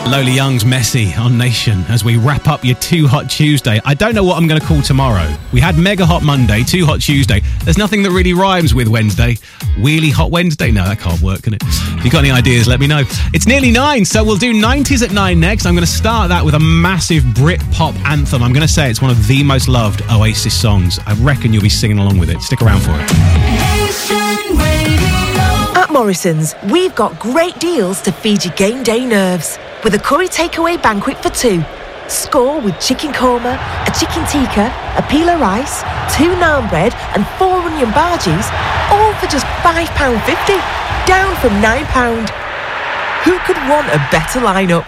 Lola Young's Messy on Nation as we wrap up your Too Hot Tuesday. I don't know what I'm going to call tomorrow. We had Mega Hot Monday, Too Hot Tuesday. There's nothing that really rhymes with Wednesday. Wheelie Hot Wednesday? No, that can't work, can it? If you've got any ideas, let me know. It's nearly 9, so we'll do 90s at 9 next. I'm going to start that with a massive Brit pop anthem. I'm going to say it's one of the most loved Oasis songs. I reckon you'll be singing along with it. Stick around for it. At Morrison's, we've got great deals to feed your game day nerves. With a curry takeaway banquet for 2. Score with chicken korma, a chicken tikka, a pila rice, 2 naan bread and 4 onion bhajis, all for just £5.50, down from £9. Who could want a better lineup?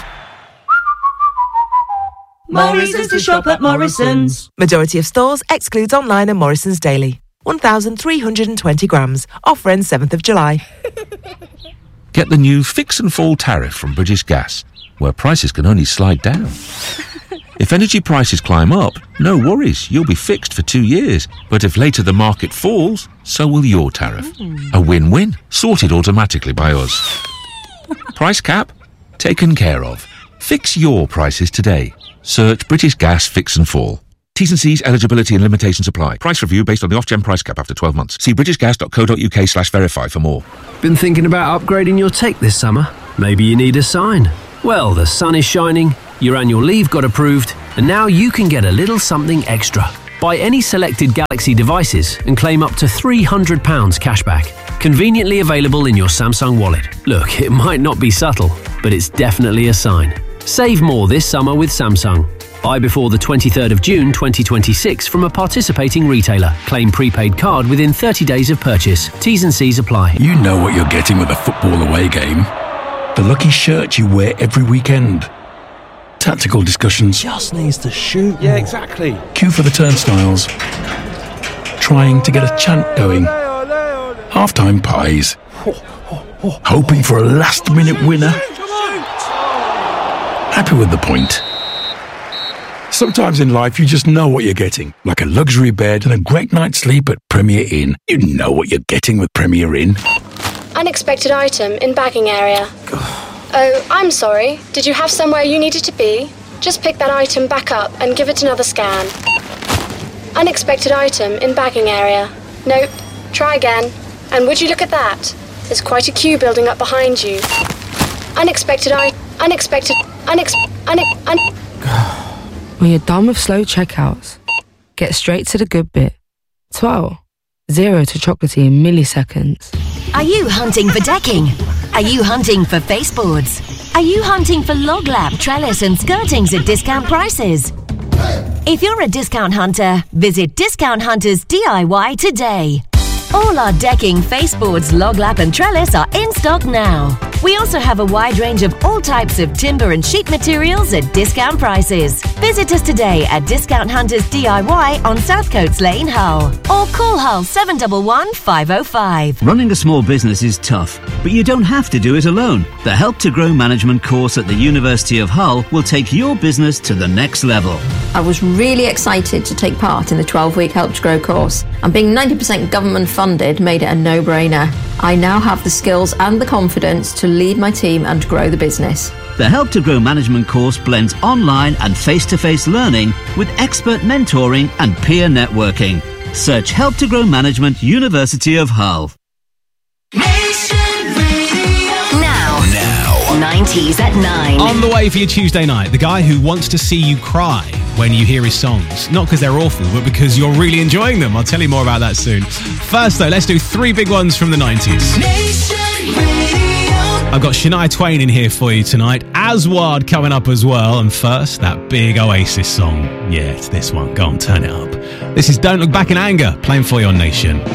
Morrison's to shop at Morrison's. Majority of stores excludes online and Morrison's daily. 1,320 grams. Offer ends 7th of July. Get the new Fix and Fall tariff from British Gas, where prices can only slide down. If energy prices climb up, no worries, you'll be fixed for 2 years. But if later the market falls, so will your tariff. A win-win, sorted automatically by us. Price cap? Taken care of. Fix your prices today. Search British Gas Fix and Fall. T's and C's, eligibility and limitations apply. Price review based on the off-gen price cap after 12 months. See britishgas.co.uk/verify for more. Been thinking about upgrading your tech this summer? Maybe you need a sign. Well, the sun is shining, your annual leave got approved, and now you can get a little something extra. Buy any selected Galaxy devices and claim up to £300 cashback. Conveniently available in your Samsung wallet. Look, it might not be subtle, but it's definitely a sign. Save more this summer with Samsung. Buy before the 23rd of June 2026 from a participating retailer. Claim prepaid card within 30 days of purchase. T's and C's apply. You know what you're getting with a football away game. The lucky shirt you wear every weekend. Tactical discussions. Just needs to shoot. Yeah, exactly. Queue for the turnstiles. Trying to get a chant going. Half-time pies. Hoping for a last-minute winner. Happy with the point. Sometimes in life you just know what you're getting. Like a luxury bed and a great night's sleep at Premier Inn. You know what you're getting with Premier Inn. Unexpected item in bagging area. Oh, I'm sorry. Did you have somewhere you needed to be? Just pick that item back up and give it another scan. Unexpected item in bagging area. Nope. Try again. And would you look at that? There's quite a queue building up behind you. When you're done with slow checkouts, get straight to the good bit. 12. 0 to chocolatey in milliseconds. Are you hunting for decking? Are you hunting for baseboards? Are you hunting for log lap, trellis and skirtings at discount prices? If you're a discount hunter, visit Discount Hunters DIY today. All our decking, faceboards, log lap and trellis are in stock now. We also have a wide range of all types of timber and sheet materials at discount prices. Visit us today at Discount Hunters DIY on Southcoats Lane, Hull. Or call Hull 711 505. Running a small business is tough, but you don't have to do it alone. The Help to Grow Management course at the University of Hull will take your business to the next level. I was really excited to take part in the 12-week Help to Grow course, and being 90% government funded made it a no-brainer. I now have the skills and the confidence to lead my team and grow the business. The Help to Grow Management course blends online and face-to-face learning with expert mentoring and peer networking. Search Help to Grow Management, University of Hull. Now, 90s at 9. On the way for your Tuesday night, the guy who wants to see you cry when you hear his songs. Not because they're awful, but because you're really enjoying them. I'll tell you more about that soon. First, though, let's do 3 big ones from the 90s. I've got Shania Twain in here for you tonight. Aswad coming up as well. And first, that big Oasis song. Yeah, it's this one. Go on, turn it up. This is Don't Look Back in Anger, playing for you on Nation.